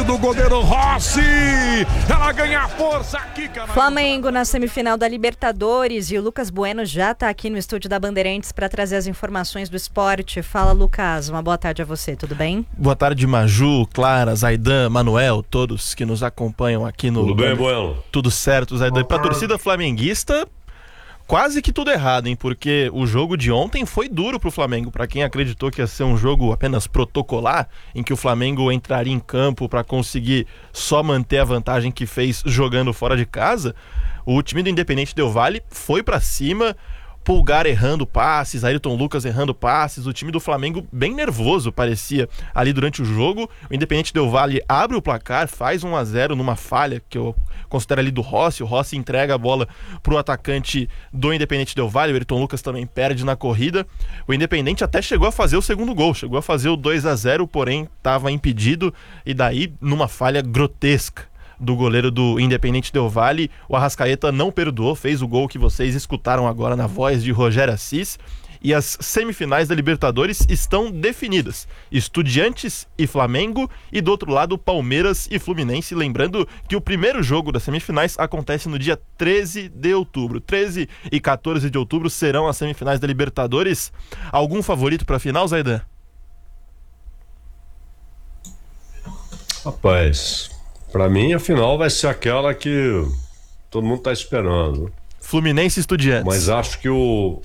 do goleiro Rossi. Ela ganha força aqui, cara. Flamengo na semifinal da Libertadores e o Lucas Bueno já está aqui no estúdio da Bandeirantes para trazer as informações do esporte. Fala, Lucas, uma boa tarde a você, tudo bem? Boa tarde, Maju, Clara, Zaidan, Manuel, todos que nos acompanham aqui no... Tudo bem, Bueno? Tudo certo, Zaidan. Para a torcida flamenguista, quase que tudo errado, hein? Porque o jogo de ontem foi duro pro Flamengo. Para quem acreditou que ia ser um jogo apenas protocolar, em que o Flamengo entraria em campo para conseguir só manter a vantagem que fez jogando fora de casa, o time do Independente Del Valle foi para cima, Pulgar errando passes, Ayrton Lucas errando passes, o time do Flamengo bem nervoso parecia ali durante o jogo. O Independente Del Valle abre o placar, faz 1-0 numa falha que eu considero ali do Rossi. O Rossi entrega a bola pro atacante do Independente Del Valle, o Ayrton Lucas também perde na corrida. O Independente até chegou a fazer o segundo gol, chegou a fazer o 2-0, porém estava impedido, e daí numa falha grotesca do goleiro do Independente Del Valle, o Arrascaeta não perdoou, fez o gol que vocês escutaram agora na voz de Rogério Assis. E as semifinais da Libertadores estão definidas: Estudiantes e Flamengo, e do outro lado Palmeiras e Fluminense. Lembrando que o primeiro jogo das semifinais acontece no dia 13 de outubro. 13 e 14 de outubro serão as semifinais da Libertadores. Algum favorito para a final, Zaidan? Rapaz, pra mim a final vai ser aquela que todo mundo tá esperando. Fluminense e Estudiantes. Mas acho que o...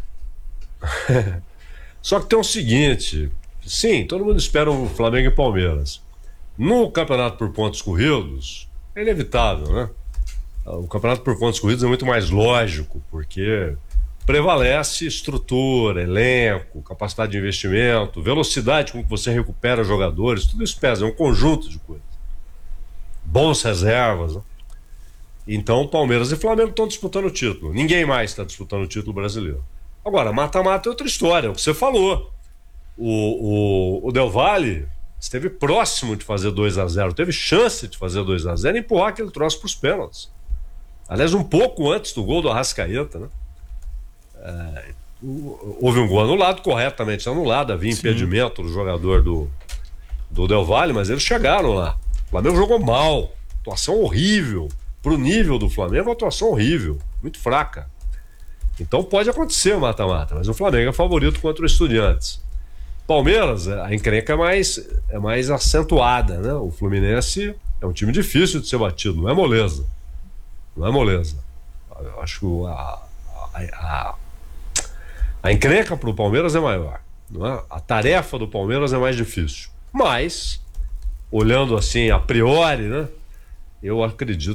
Só que tem o seguinte, sim, todo mundo espera o Flamengo e Palmeiras. No campeonato por pontos corridos, é inevitável, né? O campeonato por pontos corridos é muito mais lógico, porque prevalece estrutura, elenco, capacidade de investimento, velocidade com que você recupera jogadores, tudo isso pesa, é um conjunto de coisas. Bons reservas, né? Então Palmeiras e Flamengo estão disputando o título. Ninguém mais está disputando o título brasileiro. Agora, mata-mata é outra história, é o que você falou. O Del Valle esteve próximo de fazer 2-0, teve chance de fazer 2-0 e empurrar aquele troço para os pênaltis. Aliás, um pouco antes do gol do Arrascaeta, né? Houve um gol anulado, corretamente anulado, havia impedimento do jogador do Del Valle, mas eles chegaram lá. O Flamengo jogou mal, atuação horrível. Pro nível do Flamengo, uma atuação horrível, muito fraca. Então pode acontecer o mata-mata, mas o Flamengo é favorito contra o Estudiantes. Palmeiras, a encrenca é mais acentuada, né? O Fluminense é um time difícil de ser batido, não é moleza. Não é moleza. Eu acho que a encrenca pro Palmeiras é maior, não é? A tarefa do Palmeiras é mais difícil. Mas, olhando assim a priori, né? Eu acredito